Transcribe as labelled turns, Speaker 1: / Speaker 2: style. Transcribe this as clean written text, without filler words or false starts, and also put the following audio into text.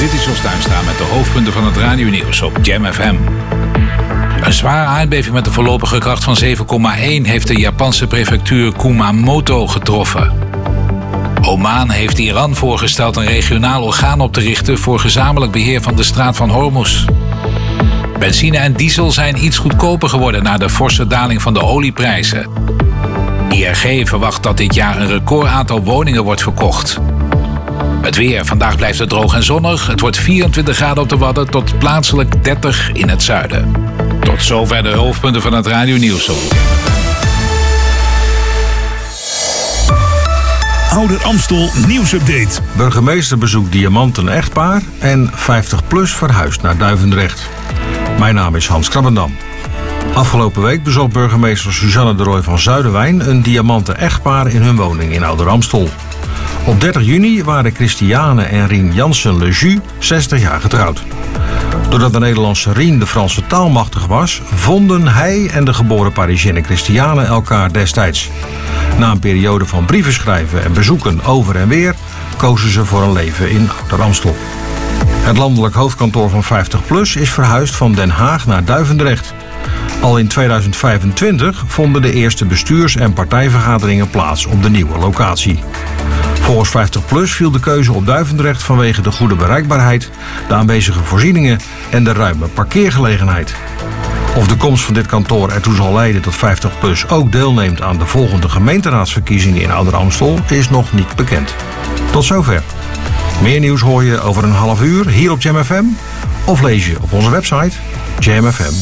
Speaker 1: Dit is Jos Tuinstra met de hoofdpunten van het radionieuws op Jam FM. Een zware aardbeving met een voorlopige kracht van 7,1 heeft de Japanse prefectuur Kumamoto getroffen. Oman heeft Iran voorgesteld een regionaal orgaan op te richten voor gezamenlijk beheer van de straat van Hormuz. Benzine en diesel zijn iets goedkoper geworden na de forse daling van de olieprijzen. ING verwacht dat dit jaar een recordaantal woningen wordt verkocht. Het weer. Vandaag blijft het droog en zonnig. Het wordt 24 graden op de Wadden tot plaatselijk 30 in het zuiden. Tot zover de hoofdpunten van het radionieuws.
Speaker 2: Ouder Amstel nieuwsupdate.
Speaker 3: Burgemeester bezoekt diamanten echtpaar en 50PLUS verhuist naar Duivendrecht. Mijn naam is Hans Krabbendam. Afgelopen week bezocht burgemeester Suzanne de Rooij van Zuiderwijn een diamanten echtpaar in hun woning in Ouder Amstel. Op 30 juni waren Christiane en Rien Jansen-Le Jus 60 jaar getrouwd. Doordat de Nederlandse Rien de Franse taal machtig was, vonden hij en de geboren Parisienne Christiane elkaar destijds. Na een periode van brieven schrijven en bezoeken over en weer, kozen ze voor een leven in Ouder Amstel. Het landelijk hoofdkantoor van 50PLUS is verhuisd van Den Haag naar Duivendrecht. Al in 2025 vonden de eerste bestuurs- en partijvergaderingen plaats op de nieuwe locatie. Volgens 50PLUS viel de keuze op Duivendrecht vanwege de goede bereikbaarheid, de aanwezige voorzieningen en de ruime parkeergelegenheid. Of de komst van dit kantoor ertoe zal leiden dat 50PLUS ook deelneemt aan de volgende gemeenteraadsverkiezingen in Ouder Amstel is nog niet bekend. Tot zover. Meer nieuws hoor je over een half uur hier op Jam FM of lees je op onze website jamfm.nl.